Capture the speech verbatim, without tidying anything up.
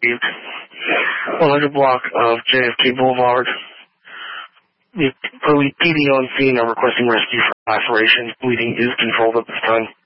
one hundred block of J F K Boulevard. The P D on scene are requesting rescue for lacerations. Bleeding is controlled at this time.